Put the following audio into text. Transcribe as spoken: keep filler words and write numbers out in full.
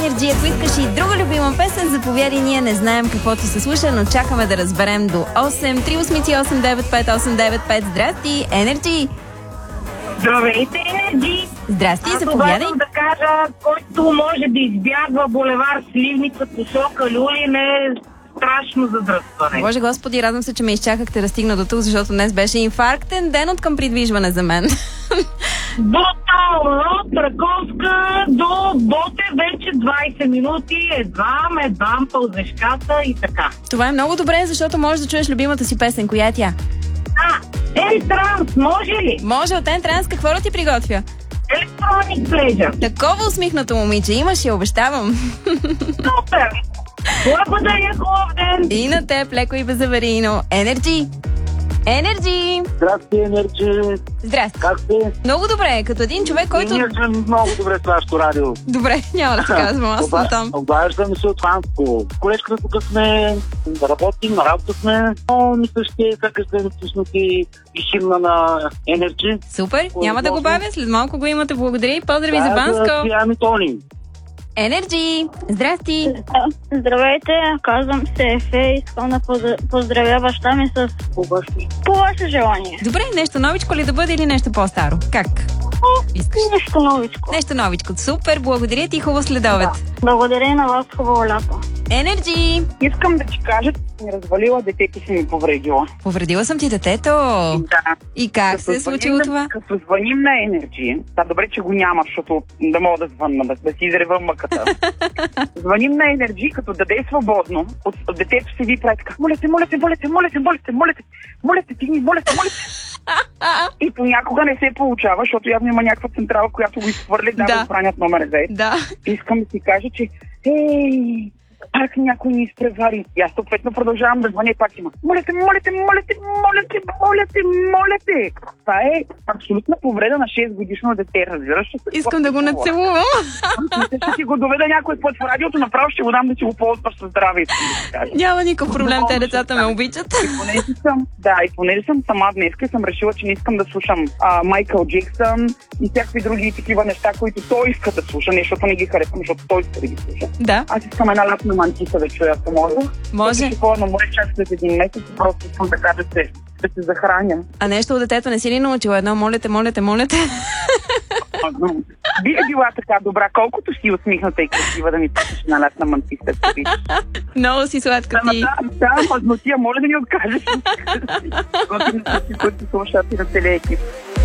Energy. Ако искаш и друга любима песен, заповядай, ние не знаем какво ти се слуша, но чакаме да разберем до осем. три осем осем девет пет осем девет пет. Здрасти, Energy! Здравейте, Energy! Здрасти, Аз заповядай. Аз да кажа, който може да избягва булевар Сливница, посока Люлин е страшно задръстване. Боже Господи, радвам се, че ме изчакахте да стигна до тук, защото днес беше инфарктен ден от към придвижване за мен. Брутално! От Раковска до Ботев вече двайсет минути, едвам, едвам пълзешката и така. Това е много добре, защото можеш да чуеш любимата си песен. Коя е тя? А, Ентранс, може ли? Може от Ентранс, какво да ти приготвя? Electronic Pleasure. Такова усмихнато момиче имаш, я обещавам. Супер! Благодаря, хубав ден! И на теб, леко и безаварийно. Energy! Energy! Здрасти, Енерджи! Здрасти! Как сте? Много добре, като един човек, който... И ние сме много добре с вашето радио. Добре, няма да се казвам, аз съм там. Обаждаме се от Фанско. Колежката тук сме, да работим, на работа сме. Но мисля, ще всяка седмица и химна на Енерджи. Супер, няма да го бавя, след малко го имате. Благодаря и поздрави за Банско. Ами Тони. Енерджи! Здрасти! Здравейте, казвам се Ефе, искам да поздравя баща ми с по ваше желание. Добре, нещо новичко ли да бъде или нещо по-старо? Как? Искаш? Нещо новичко. Нещо новичко. Супер, благодаря ти, хубав следобед. Да. Благодаря и на вас, хубаво лято. Енерджи! Искам да ти кажа, че ми развалила детето си ми повредила. Повредила съм ти детето? Да. И как се е случило това? Като звъним на Енерджи, да, добре, че го няма, защото да мога да звънна, да, да си изрева мъката. Звъним на Енерджи, като даде свободно, от, от детето си ви прави така: моля те, моля те, моля те, моля те, моля те, моля те, моля те, ти, моля те, моля те. И понякога не се получава, защото явно има някаква централа, която го изхвърли, да, да бранят номер две. Да. Искам да ти кажа, че ей, пак някой ни изпревари. И аз съответно продължавам да звъня и пак има: моля те, моля те, моля те, моля те, моля те, моля те. Това е абсолютна повреда на шест годишно дете, разбираш? Искам да го нацелувам. Ще си го доведа някой път в радиото, направо ще го дам да си го ползваш със здраве. Няма никакъв проблем, те децата ме обичат. И понеже съм, да, и понеже съм сама днес, съм решила, че не искам да слушам а, Майкъл Джексън и всякакви други такива неща, които той иска да слуша, не защото не ги харесвам, защото той иска да ги слуша. Да. Аз искам една лятна мантиса да чуя, ако може. Може. Ще ходя на море чак след един месец, просто искам така да се, да се захраня. А нещо от детето не си ли научила? Едно молете, молете, молете. Би била така добра, колкото си усмихната и красива, да ми пишеш на лятна мантиса. Много си сладка ти. Да, да, но тия може да ни откажеш. Готвим си, които слушат и на целия екип.